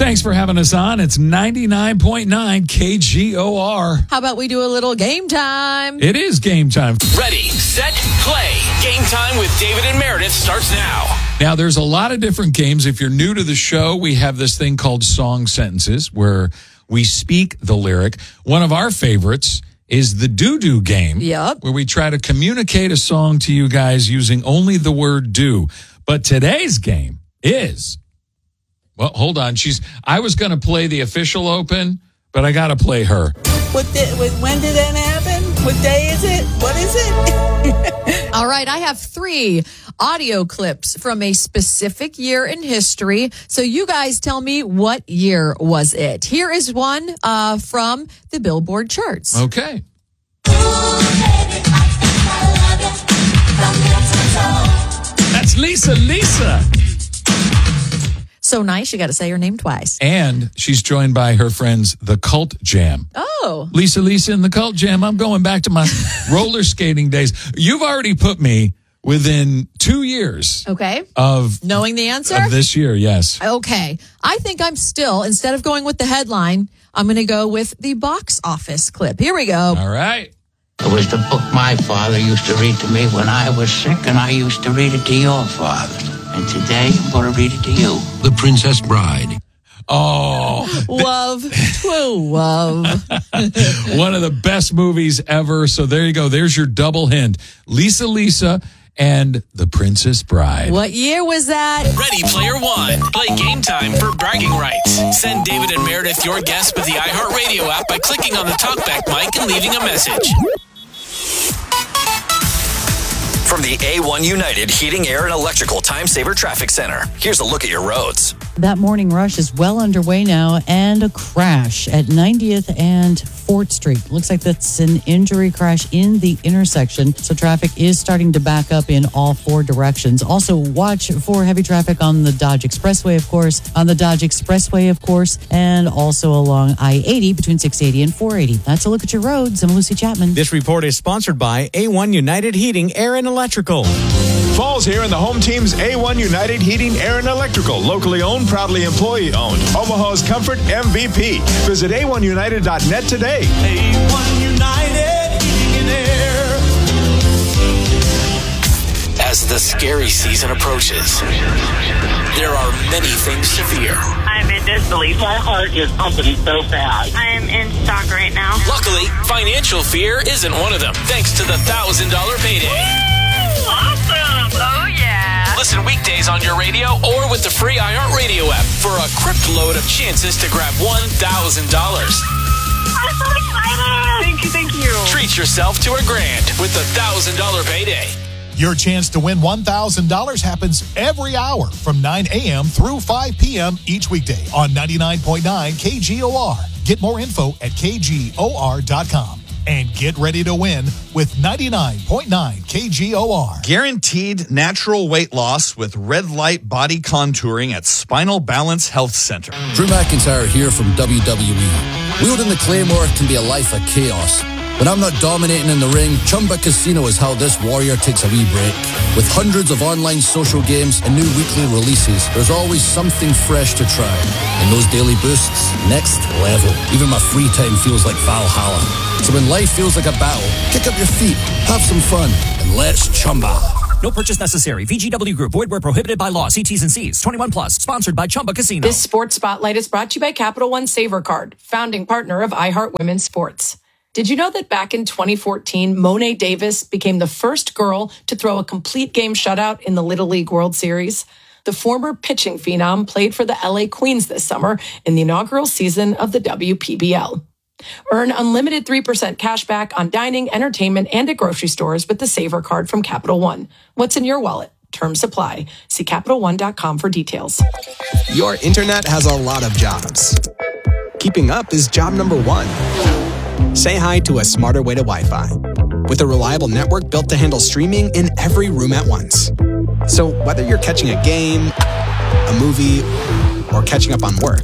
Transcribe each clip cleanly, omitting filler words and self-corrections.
Thanks for having us on. It's 99.9 KGOR. How about we do a little game time? It is game time. Ready, set, play. Game time with David and Meredith starts now. Now, there's a lot of different games. If you're new to the show, we have this thing called Song Sentences where we speak the lyric. One of our favorites is the doo-doo game. Yep. Where we try to communicate a song to you guys using only the word do. But today's game is... Well, hold on. I was going to play the official open, but I got to play her. When did that happen? What day is it? What is it? All right, I have 3 audio clips from a specific year in history. So you guys tell me, what year was it? Here is one from the Billboard charts. Okay. That's Lisa. So nice, you got to say her name twice. And she's joined by her friends, the Cult Jam. Oh. Lisa and the Cult Jam. I'm going back to my roller skating days. You've already put me within 2 years. Okay. Of knowing the answer? Of this year, yes. Okay. I think I'm still, instead of going with the headline, I'm going to go with the box office clip. Here we go. All right. It was the book my father used to read to me when I was sick, and I used to read it to your father. And today, I'm going to read it to you. The Princess Bride. Oh. Love to love. One of the best movies ever. So there you go. There's your double hint. Lisa, and The Princess Bride. What year was that? Ready, player one. Play game time for bragging rights. Send David and Meredith your guess with the iHeartRadio app by clicking on the talkback mic and leaving a message. From the A1 United Heating, Air, and Electrical Time Saver Traffic Center, here's a look at your roads. That morning rush is well underway now, and a crash at 90th and 4th Street. Looks like that's an injury crash in the intersection, so traffic is starting to back up in all 4 directions. Also, watch for heavy traffic on the Dodge Expressway, of course, and also along I-80 between 680 and 480. That's a look at your roads. I'm Lucy Chapman. This report is sponsored by A1 United Heating, Air, and Electrical. Fall's here in the home team's A1 United Heating, Air, and Electrical. Locally owned, proudly employee-owned. Omaha's Comfort MVP. Visit a1united.net today. A1 United Heating and Air. As the scary season approaches, there are many things to fear. I'm in disbelief. My heart is pumping so fast. I am in shock right now. Luckily, financial fear isn't one of them, thanks to the $1,000 payday. Woo! Awesome! Oh, yeah. Listen weekdays on your radio or with the free iHeartRadio app for a crypt load of chances to grab $1,000. I'm so excited! Thank you. Treat yourself to $1,000 with the $1,000 payday. Your chance to win $1,000 happens every hour from 9 a.m. through 5 p.m. each weekday on 99.9 KGOR. Get more info at KGOR.com. And get ready to win with 99.9 KGOR. Guaranteed natural weight loss with red light body contouring at Spinal Balance Health Center. Drew McIntyre here from WWE. Wielding the Claymore can be a life of chaos. When I'm not dominating in the ring, Chumba Casino is how this warrior takes a wee break. With hundreds of online social games and new weekly releases, there's always something fresh to try. And those daily boosts, next level. Even my free time feels like Valhalla. So when life feels like a battle, kick up your feet, have some fun, and let's Chumba. No purchase necessary. VGW Group. Void where prohibited by law. See T's and C's. 21 plus. Sponsored by Chumba Casino. This Sports Spotlight is brought to you by Capital One Saver Card, founding partner of iHeart Women's Sports. Did you know that back in 2014, Mo'ne Davis became the first girl to throw a complete game shutout in the Little League World Series? The former pitching phenom played for the LA Queens this summer in the inaugural season of the WPBL. Earn unlimited 3% cash back on dining, entertainment, and at grocery stores with the Saver Card from Capital One. What's in your wallet? Terms apply. See CapitalOne.com for details. Your internet has a lot of jobs. Keeping up is job number 1. Say hi to a smarter way to Wi-Fi. With a reliable network built to handle streaming in every room at once. So whether you're catching a game, a movie, or catching up on work,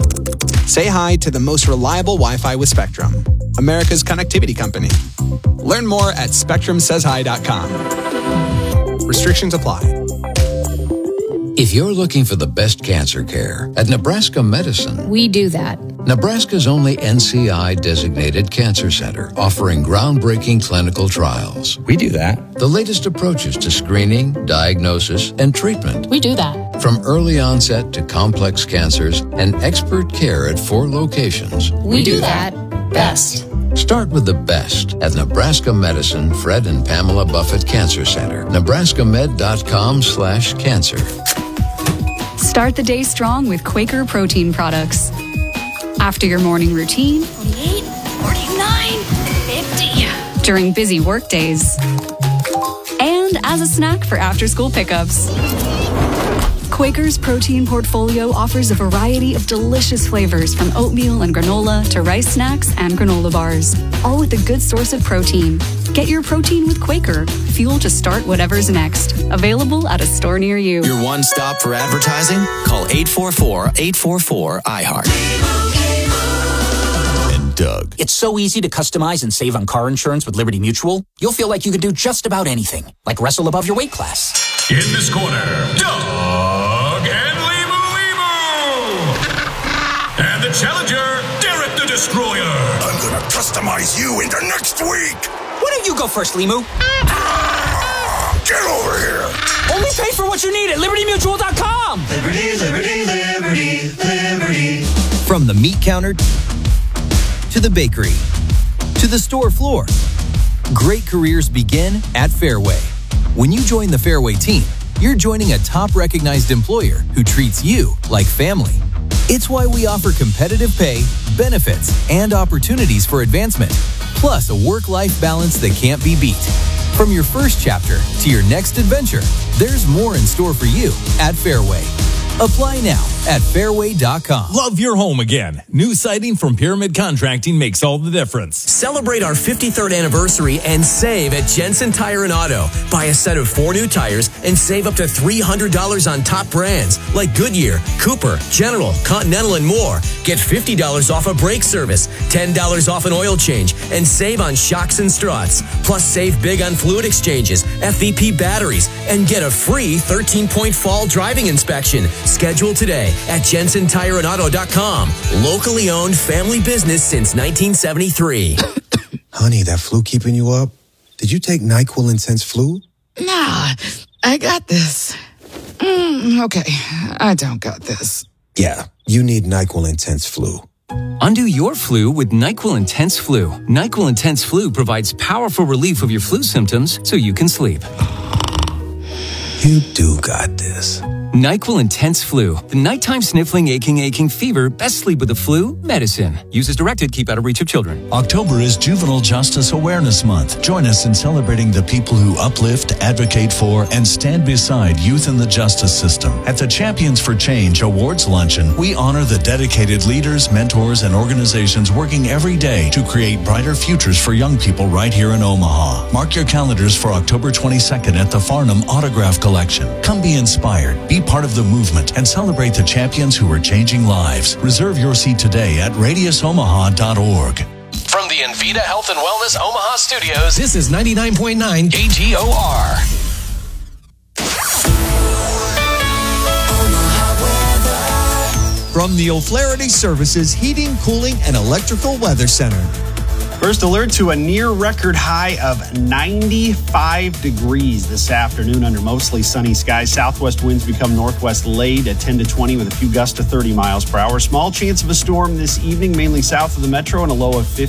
say hi to the most reliable Wi-Fi with Spectrum, America's connectivity company. Learn more at SpectrumSaysHi.com. Restrictions apply. If you're looking for the best cancer care, at Nebraska Medicine, we do that. Nebraska's only NCI-designated cancer center, offering groundbreaking clinical trials. We do that. The latest approaches to screening, diagnosis, and treatment. We do that. From early onset to complex cancers and expert care at 4 locations. We do that best. Start with the best at Nebraska Medicine Fred and Pamela Buffett Cancer Center. NebraskaMed.com/cancer. Start the day strong with Quaker protein products. After your morning routine, 48, 49, 50. During busy work days, and as a snack for after-school pickups. Quaker's protein portfolio offers a variety of delicious flavors from oatmeal and granola to rice snacks and granola bars, all with a good source of protein. Get your protein with Quaker, fuel to start whatever's next. Available at a store near you. Your one stop for advertising? Call 844-844-iHeart. And Doug. It's so easy to customize and save on car insurance with Liberty Mutual. You'll feel like you can do just about anything, like wrestle above your weight class. In this corner, Doug and Limu. And the challenger, Derek the Destroyer. I'm gonna customize you into next week. Why don't you go first, Limu? Get over here. Only pay for what you need at LibertyMutual.com. Liberty, liberty, liberty, liberty. From the meat counter to the bakery to the store floor, great careers begin at Fairway. When you join the Fairway team, you're joining a top recognized employer who treats you like family. It's why we offer competitive pay, benefits, and opportunities for advancement, plus a work-life balance that can't be beat. From your first chapter to your next adventure, there's more in store for you at Fairway. Apply now at fairway.com. Love your home again. New siding from Pyramid Contracting makes all the difference. Celebrate our 53rd anniversary and save at Jensen Tire and Auto. Buy a set of 4 new tires and save up to $300 on top brands like Goodyear, Cooper, General, Continental, and more. Get $50 off a brake service, $10 off an oil change, and save on shocks and struts. Plus, save big on fluid exchanges, FVP batteries, and get a free 13-point fall driving inspection. Schedule today at JensenTireandAuto.com. Locally owned family business since 1973. Honey, that flu keeping you up? Did you take NyQuil Intense Flu? Nah, I got this. Okay, I don't got this. Yeah, you need NyQuil Intense Flu. Undo your flu with NyQuil Intense Flu. NyQuil Intense Flu provides powerful relief of your flu symptoms so you can sleep. You do got this. NyQuil Intense Flu. The nighttime sniffling, aching fever. Best sleep with the flu medicine. Use as directed. Keep out of reach of children. October is Juvenile Justice Awareness Month. Join us in celebrating the people who uplift, advocate for, and stand beside youth in the justice system. At the Champions for Change Awards Luncheon, we honor the dedicated leaders, mentors, and organizations working every day to create brighter futures for young people right here in Omaha. Mark your calendars for October 22nd at the Farnham Autograph Collection. Come be inspired, be part of the movement, and celebrate the champions who are changing lives. Reserve your seat today at radiusomaha.org. From the Envita Health and Wellness Omaha Studios, This is 99.9 KGOR. From the O'Flaherty Services Heating, Cooling, and Electrical Weather Center. First alert to a near record high of 95 degrees this afternoon under mostly sunny skies. Southwest winds become northwest late at 10 to 20 with a few gusts to 30 miles per hour. Small chance of a storm this evening, mainly south of the metro, and a low of 50.